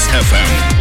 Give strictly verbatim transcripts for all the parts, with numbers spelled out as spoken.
эф эм.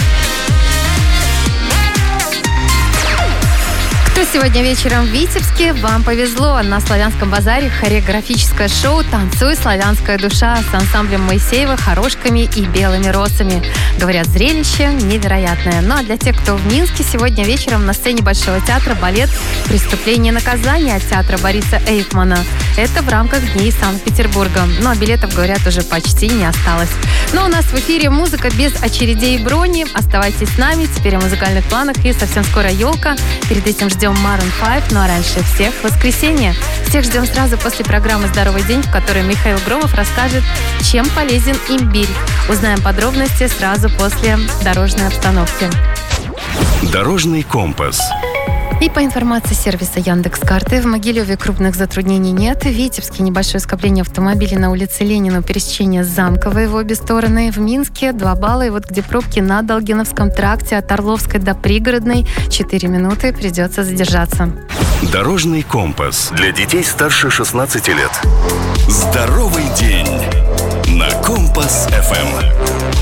Кто сегодня вечером в Витебске? Вам повезло. На Славянском базаре хореографическое шоу «Танцуй, славянская душа» с ансамблем Моисеева, Хорошками и Белыми росами. Говорят, зрелище невероятное. Ну а для тех, кто в Минске, сегодня вечером на сцене Большого театра балет «Преступление и наказание» от театра Бориса Эйфмана. Это в рамках Дней Санкт-Петербурга. Ну а билетов, говорят, уже почти не осталось. Но у нас в эфире музыка без очередей и брони. Оставайтесь с нами. Теперь о музыкальных планах. И совсем скоро елка. Перед этим ждем Maroon пять, ну а раньше всех воскресенье. Всех ждем сразу после программы «Здоровый день», в которой Михаил Громов расскажет, чем полезен имбирь. Узнаем подробности сразу после дорожной обстановки. Дорожный компас. И по информации сервиса Яндекс.Карты, в Могилеве крупных затруднений нет. В Витебске небольшое скопление автомобилей на улице Ленина, пересечение Замковой в обе стороны. В Минске два балла. И вот где пробки на Долгиновском тракте от Орловской до Пригородной четыре минуты, придется задержаться. Дорожный компас для детей старше шестнадцати лет. Здоровый день на Компас эф эм.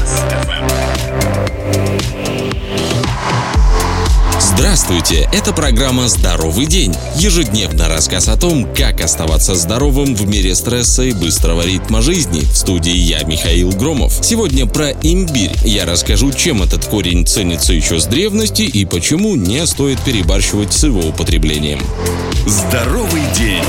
Здравствуйте, это программа «Здоровый день». Ежедневно рассказ о том, как оставаться здоровым в мире стресса и быстрого ритма жизни. В студии я, Михаил Громов. Сегодня про имбирь. Я расскажу, чем этот корень ценится еще с древности и почему не стоит перебарщивать с его употреблением. Здоровый день.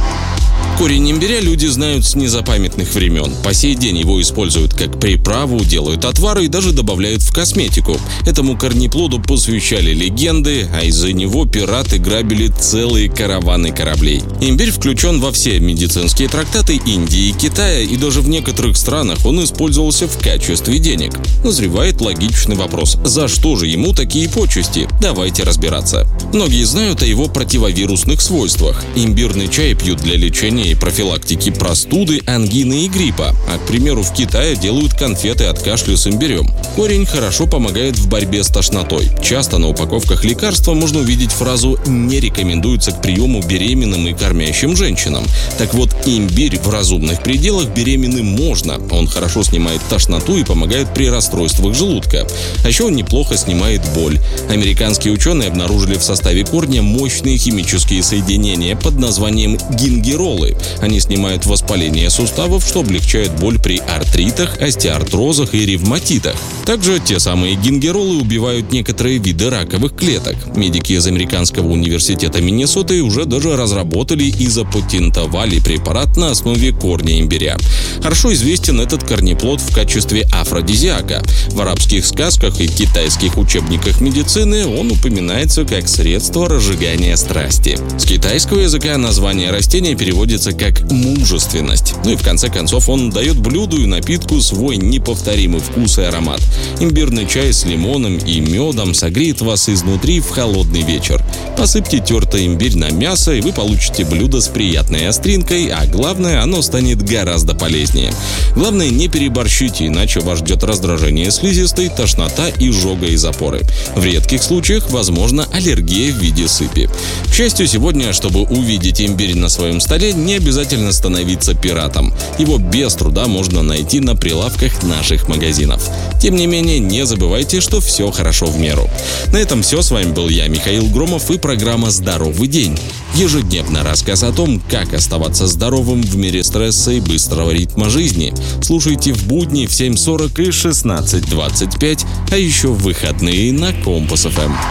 Корень имбиря люди знают с незапамятных времен. По сей день его используют как приправу, делают отвары и даже добавляют в косметику. Этому корнеплоду посвящали легенды, а из-за него пираты грабили целые караваны кораблей. Имбирь включен во все медицинские трактаты Индии и Китая, и даже в некоторых странах он использовался в качестве денег. Назревает логичный вопрос: за что же ему такие почести? Давайте разбираться. Многие знают о его противовирусных свойствах. Имбирный чай пьют для лечения и профилактики простуды, ангины и гриппа. А, к примеру, в Китае делают конфеты от кашля с имбирем. Корень хорошо помогает в борьбе с тошнотой. Часто на упаковках лекарства можно увидеть фразу «не рекомендуется к приему беременным и кормящим женщинам». Так вот, имбирь в разумных пределах беременным можно. Он хорошо снимает тошноту и помогает при расстройствах желудка. А еще он неплохо снимает боль. Американские ученые обнаружили в составе корня мощные химические соединения под названием гингеролы. Они снимают воспаление суставов, что облегчает боль при артритах, остеоартрозах и ревматитах. Также те самые гингеролы убивают некоторые виды раковых клеток. Медики из Американского университета Миннесоты уже даже разработали и запатентовали препарат на основе корня имбиря. Хорошо известен этот корнеплод в качестве афродизиака. В арабских сказках и китайских учебниках медицины он упоминается как средство разжигания страсти. С китайского языка название растения переводится как «мужественность». Ну и в конце концов он дает блюду и напитку свой неповторимый вкус и аромат. Имбирный чай с лимоном и медом согреет вас изнутри в холодный вечер. Посыпьте тертый имбирь на мясо, и вы получите блюдо с приятной остринкой, а главное, оно станет гораздо полезнее. Главное, не переборщите, иначе вас ждет раздражение слизистой, тошнота и жога из опоры. В редких случаях возможна аллергия в виде сыпи. К счастью, сегодня, чтобы увидеть имбирь на своем столе, не обязательно становиться пиратом. Его без труда можно найти на прилавках наших магазинов. Тем не менее, не забывайте, что все хорошо в меру. На этом все. С вами был я, Михаил Громов, и программа «Здоровый день». Ежедневно рассказ о том, как оставаться здоровым в мире стресса и быстрого ритма жизни. Слушайте в будни в семь сорок и шестнадцать двадцать пять, а еще в выходные на Компас эф эм.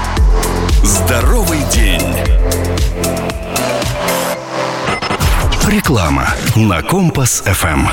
Здоровый день. Реклама на Компас эф эм.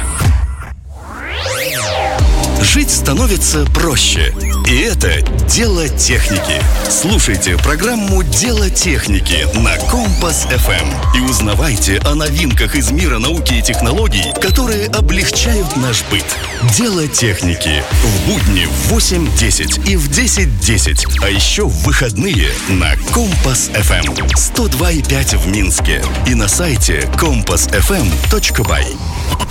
Жить становится проще. И это дело техники. Слушайте программу «Дело техники» на Компас эф эм и узнавайте о новинках из мира науки и технологий, которые облегчают наш быт. «Дело техники» в будни в восемь десять и в десять десять, а еще в выходные на Компас эф эм сто два и пять в Минске и на сайте компас эф эм точка бай.